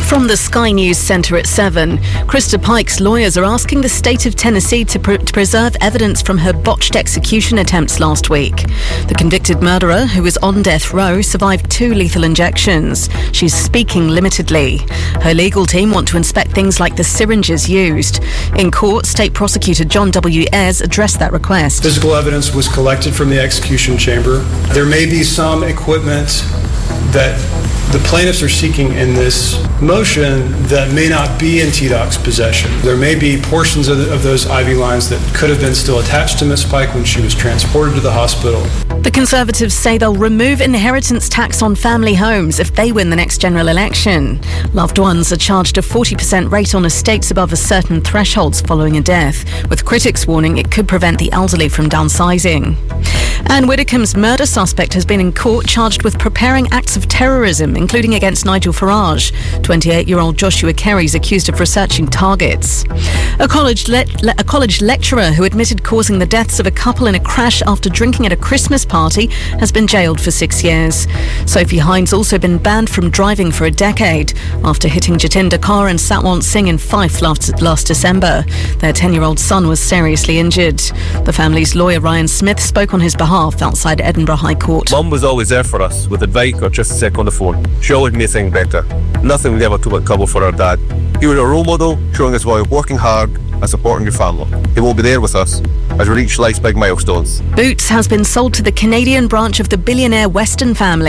From the Sky News Centre at 7, Krista Pike's lawyers are asking the state of Tennessee to preserve evidence from her botched execution attempts last week. The convicted murderer, who was on death row, survived 2 lethal injections. She's speaking limitedly. Her legal team want to inspect things like the syringes used. In court, State Prosecutor John W. Ayres addressed that request. Physical evidence was collected from the execution chamber. There may be some equipment that the plaintiffs are seeking in this motion that may not be in TDOC's possession. There may be portions of those IV lines that could have been still attached to Ms. Pike when she was transported to the hospital. The Conservatives say they'll remove inheritance tax on family homes if they win the next general election. Loved ones are charged a 40% rate on estates above a certain thresholds following a death, with critics warning it could prevent the elderly from downsizing. Anne Widdecombe's murder suspect has been in court charged with preparing acts of terrorism, including against Nigel Farage. 28-year-old Joshua Kerry is accused of researching targets. A college lecturer who admitted causing the deaths of a couple in a crash after drinking at a Christmas party has been jailed for 6 years. Sophie Hines also been banned from driving for a decade after hitting Jatinder Kaur and Satwant Singh in Fife last December. Their 10-year-old son was seriously injured. The family's lawyer Ryan Smith spoke on his behalf outside Edinburgh High Court. Mum was always there for us with advice or just a sec on the phone. She always made things better. Nothing would ever too much trouble for our dad. He was a role model, showing us why working hard and supporting your family. He will be there with us as we reach life's big milestones. Boots has been sold to the Canadian branch of the billionaire Weston family.